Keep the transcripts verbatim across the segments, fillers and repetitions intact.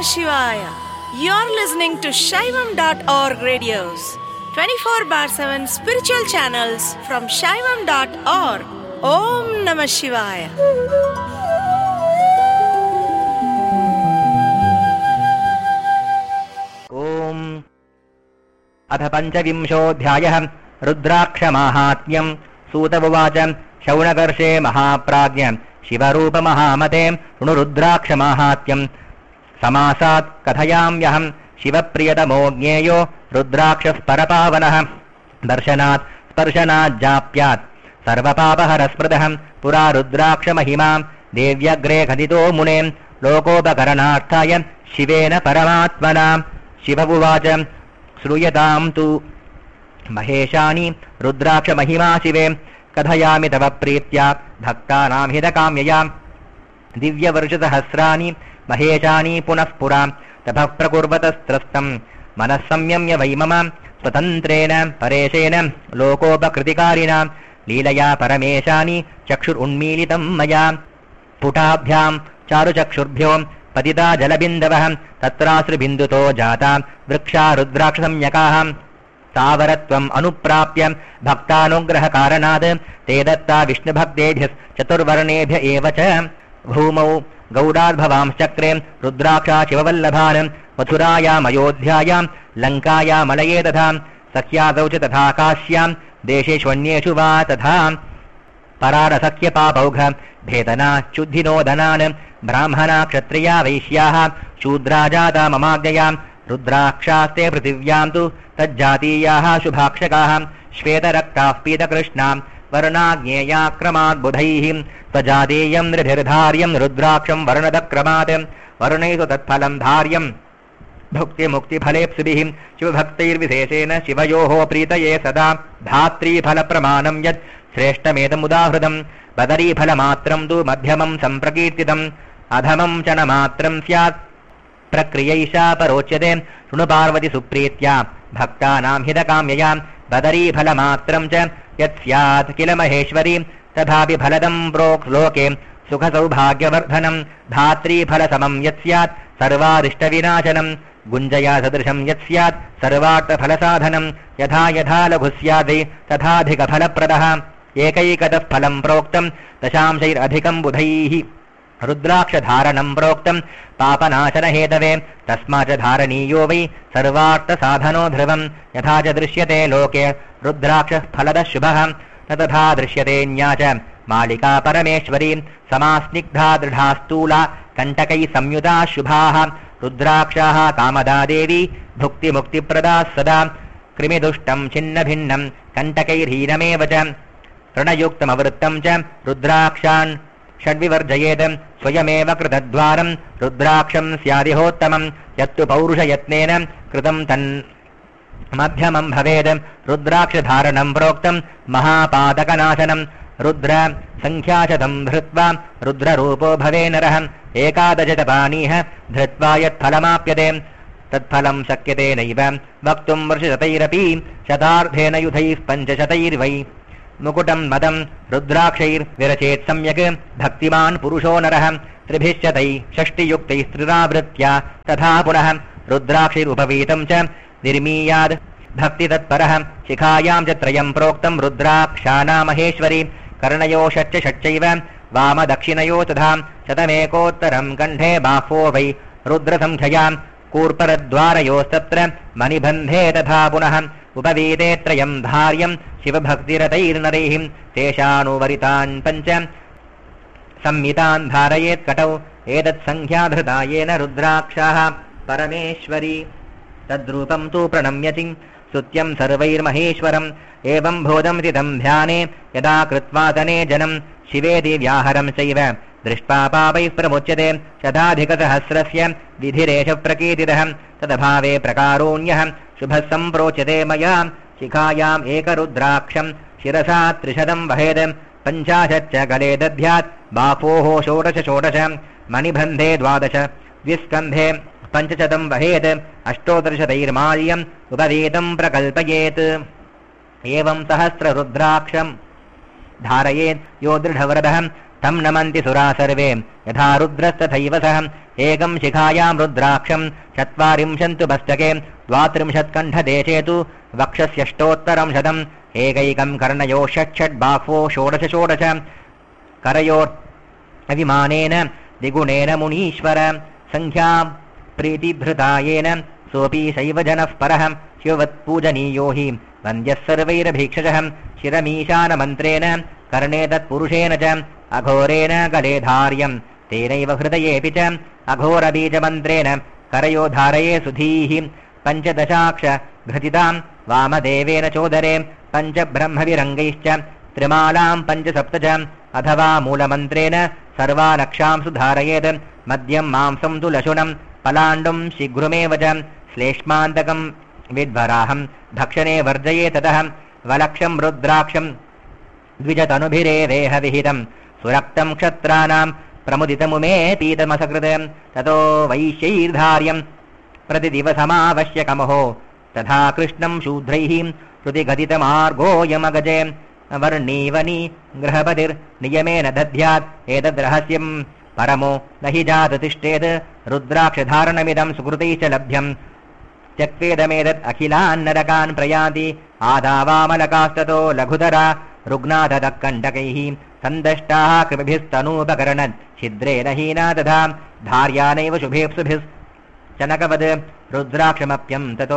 Shivaya. You're listening to Shaivam dot org radios, twenty-four bar seven spiritual channels from Shaivam dot org. Om Namah Shivaya. Om Atha Panchavinshothyayah Rudraksha-mahatmyam Suta Uvacha Shaunakarshe Mahaprajna Shivarupa Mahamate Rudraksha-mahatmyam Samasat Kathayamyaham Shivapriyatamo Jnyeyo Rudrakshah Parapavanah Darshanat Sparshanat Japyat Sarvapapaharaspradaham Pura Rudraksha Mahimam Devyagre Khadito Munem Lokopakaranaarthaya Shivena Paramatmana Shivavuvacha Sruyatam tu Maheshani Rudraksha Mahima Shive Kathayami Tava Pritya Bhaktanam Hidakamyayam Divya Varshata Hasrani Maheshani Punapura Tabha Prakurvatastrastam Manasamyamya Vaimama Swatantrena Pareshena Lokopakritikārina Līlaya Parameshani Chakshur Unmilitam Maya Putabhyam Charu Chakshurбhyo Padita Jalabindavaham Tatrasri Binduto Jata Vriksha Rudrakshamyakaham Tavaratvam Anuprapyam Bhaktanugraha Karanad Tedatta Vishnu Bhaktebhyas Chaturvarnebhya Evacha Bhumau Gaudadbhavam Chakre Rudraksha Shivavallabhanam Mathuraya Mayodhyayam Lankaya Malayedadham Sakyadaucha Tatha Kashyam Desheshvanyeshu Va Tatha Parara Sakya Papaugha Bhetana Chuddhino Dhananam Brahmana Kshatriya Vaishyaha Shudra Jata Mamagyayam Rudrakshaste Prativyam tu Tajjatiyaha Shubhakshakaham Shveta Raktah Pita Krishnam Varnagneya Kramat Budhaihim Tajatiyam Nridhirdharyam Rudraksham Varnadakramatam Varnaitu Tatphalam Dharyam Bhukti Mukti Phalepsubihim Shivabhaktair Visheshena Shivayoho Pritaye Sada Dhatri Phala Pramanam Yat Sreshtamedam Udahridam Badari Phala Matram tu Madhyamam Samprakirtitam Adhamam Chana Matram Syat Prakriyaisha Parochade Sunuparvati Supritya Bhaktanam Hidakamyayam Badari Phala Matram Cha Yat Syat Kila Maheshwari Tadhapi Phaladam Prok Loke Sukha Saubhagyavardhanam Dhatri Phala Samam Yat Syat Sarvarishta Vinachanam Gunjaya Sadrisham Yat Syat Sarvarta Phala Sadhanam Yatha Yatha Laghusyadhi Tathadhika Phala Pradaha Ekaikatah Phalam Proktam Dashamshair Adhikam Budhaihi Rudraksha Dharanam Proktam Papanashana Hetave Tasmacha Dharaniyo Vai Sarvarta Sadhano Dhrivam Yathaja Drishyate Loke Rudraksha Phalada Shubham Tatha Drishyate Nyacha Malika Parameshwari Samasnigdha Dridhastula Kantakai Samyuta Shubhaha Rudrakshaha Kamada Devi Bhukti Mukti Prada Sada Krimidushtam Chinna Bhinnam Kantakai Hiramevacha Pranayuktam Avrittam Cha Rudrakshan Shadvivarjayedam Swayameva Kritadvaram Rudraksham Syadihottamam Yattu Paurusha Yatnenam Kritam Tan Madhyamam Bhavedam Rudraksha Dharanam Proktam Mahapadakanasanam Rudra Sankhyachatam Dhritva Rudra Rupo Bhavenaraham Ekadajatapaniha Dhritva Yat Phalamapyate Tatphalam Sakyate Naivam Vaktum Varshatairapi Shatardhena Yudhaif Panchashatairvai Mukutam Madam Rudrakshair Virachet Samyak Bhaktiman Purusho Naraham Tribhishyatai Shashti Yuktai Strirabhritya Tatha Punaham Rudrakshir Upavitam Cha Nirmiyad Bhakti Tatparaham Shikhayam Chatrayam Proktam Rudrakshana Maheshwari Karnayo Shatcha Shatchaiva Vama Dakshinayo Tadham Shatamekottaram Kandhe Bhafo Vai Rudra Samkhayam Kurparadvarayo Statra Manibandhe Tatha Punaham Upavite Trayam Dharyam Shiva Bhakti Ratair Narihim Teshanu Varitan Pancham Sammitan Dharayet Katau Edat Sankhya Dhritayena Rudrakshaha Parameshwari Tadrupam tu Pranamyatim Sutyam Sarvair Maheshwaram Evam Bhodam Tidam Dhyane Yada Kritvasane Janam Shivedi Vyaharam Saiva Drishpa Pavai Pramuchyate Shadadhikata Hasrasya Vidhiresha Prakitidaham Tadabhave Prakarunyaham Shubhasam Prochate Maya Shikhayam Eka Rudraksham Shirasa Trishadam Vahedam Panchashacha Gale Dadhyat Bapoho Shodasha Shodasham Manibandhe Dvadasha Viskandhe Panchachatam Vahed Ashtodarshatair Maryam Upavedam Prakalpayet Evam Sahasra Rudraksham Dharayet Yodridhavradaham Tam Namanti Sura Sarve Yatha Rudrasthathaiva Saham एकं शिखायां रुद्राक्षं चत्वारिंशन्तु मस्तके द्वात्रिंशत्कण्ठदेशे तु वक्षस्यष्टोत्तरं शतम् एकैकं कर्णयोः षट्षड्बाह्वो षोडश षोडश करयोर्विमानेन द्विगुणेन मुनीश्वर संख्या प्रीतिभृतायेन सोऽपि शैव जनः परः शिववत्पूजनीयो हि वन्द्यः सर्वैरभीक्षजः शिरमीशानमन्त्रेण कर्णे तत्पुरुषेण च अघोरेण गले धार्यं तेनैव हृदयेऽपि च अघोरबीजमन्त्रेण करयो धारये सुधीः पञ्चदशाक्ष घृतितां वामदेवेन चोदरे पञ्चब्रह्मविरङ्गैश्च त्रिमालां पञ्चसप्त च अथवा मूलमन्त्रेण सर्वानक्षां सुधारयेत् मद्यं मांसं तु लशुनं पलाण्डुं शीघ्रमेव च श्लेष्मान्तकं विद्वराहं भक्षणे वर्जये ततः वलक्षं रुद्राक्षं द्विजतनुभिरेवेह विहितं सुरक्तं क्षत्राणां प्रमुदितमुमे पीतमसकृत ततो वैश्यैर्धार्यं प्रतिदिवसमावश्यकमहो तथा कृष्णं शूद्रैः श्रुतिगदितमार्गोऽयमगजे वर्णीवनी गृहपतिर्नियमेन दध्यात् एतद्रहस्यं परमो न हि जाततिष्ठेत् रुद्राक्षधारणमिदं सुकृतैश्च लभ्यं त्यक्तेदमेतत् अखिलान्नरकान् प्रयाति आदावामलकास्ततो लघुतरा रुग्नादतः कण्टकैः सन्दष्टाः कृमिभिस्तनूपकरणत् छिद्रेण हीना तथा धार्यानैव शुभेप्सुभिश्चनकवद् रुद्राक्षमप्यं ततो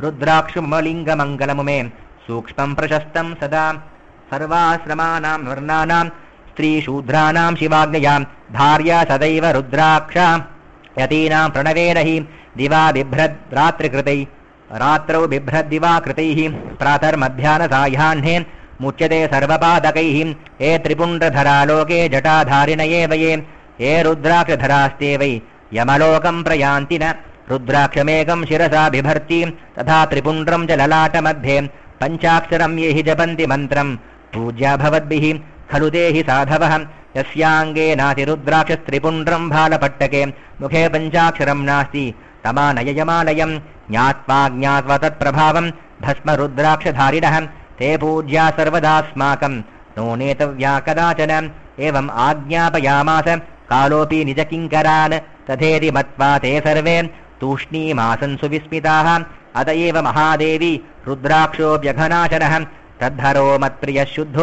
रुद्राक्षमलिङ्गमङ्गलमुमे सूक्ष्मं प्रशस्तं सदा सर्वाश्रमानां वर्णानां स्त्रीशूद्राणां शिवाज्ञयां धार्या सदैव रुद्राक्षा यतीनां प्रणवेन हि दिवा बिभ्रद्रात्रिकृतै रात्रौ बिभ्रद्दिवाकृतैः प्रातर्मध्याह्नसायाह्ने मुच्यते सर्वपादकैः ये त्रिपुण्ड्रधरा लोके जटाधारिण एव ये ये रुद्राक्षधरास्ते वै यमलोकं प्रयान्ति न रुद्राक्षमेकं शिरसा बिभर्ति तथा त्रिपुण्ड्रं च ललाटमध्ये पञ्चाक्षरं ये हि जपन्ति मन्त्रं पूज्या भवद्भिः खलु ते हि साधवः यस्याङ्गे नातिरुद्राक्षस्त्रिपुण्ड्रं भालपट्टके मुखे पञ्चाक्षरं नास्ति तमानययमालयं ज्ञात्वा ज्ञात्वा तत्प्रभावं भस्मरुद्राक्षधारिणः ते पूज्या सर्वदास्माकं नो नेतव्या कदाचन एवम् आज्ञापयामास कालोऽपि निजकिङ्करान् तथेति मत्वा ते सर्वे तूष्णीमासन् सुविस्मिताः अत एव महादेवी रुद्राक्षोऽप्यघनाशनः तद्धरो मत्प्रियः शुद्धो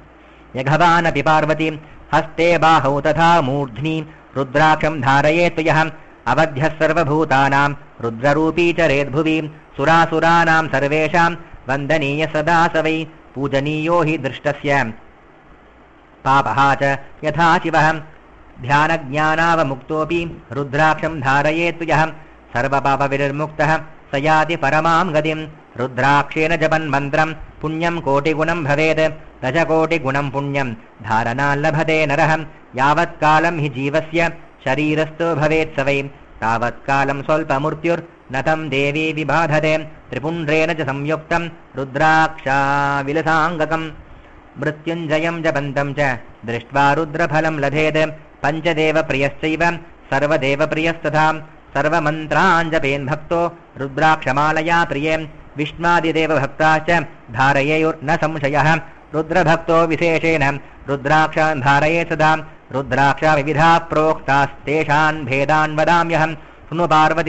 यघवानपि पार्वती हस्ते बाहौ तथा मूर्ध्नि रुद्राक्षं धारयेत् यः अवध्यः सर्वभूतानां रुद्ररूपी चरेद्भुवि सुरासुराणां सर्वेषां वन्दनीय सदा स वै पूजनीयो हि दृष्टस्य पापः च यथा शिवः ध्यानज्ञानावमुक्तोऽपि रुद्राक्षं धारयेत् यः सर्वपापविनिर्मुक्तः स याति परमां गतिं रुद्राक्षेण जपन्मन्त्रं पुण्यं कोटिगुणं भवेत् दशकोटिगुणं पुण्यं धारणाल्लभते नरः यावत्कालं हि जीवस्य शरीरस्थो भवेत् स वै तावत्कालं स्वल्पमृत्युर्न तं देवी विबाधते त्रिपुण्ड्रेण च संयुक्तं रुद्राक्षाविलसाङ्गकं मृत्युञ्जयं जपन्तं च दृष्ट्वा रुद्रफलं लभेत् पञ्चदेवप्रियश्चैव सर्वदेवप्रियस्तथा सर्वमन्त्राञ्जपेन् भक्तो रुद्राक्षमालया प्रिये विष्णादिदेवभक्ताश्च धारयेयुर्न संशयः रुद्रभक्तो विशेषेण रुद्राक्षान् धारये सदा रुद्राक्षा विविधा प्रोक्तास्तेषान् भेदान् वदाम्यहं शृणु पार्वती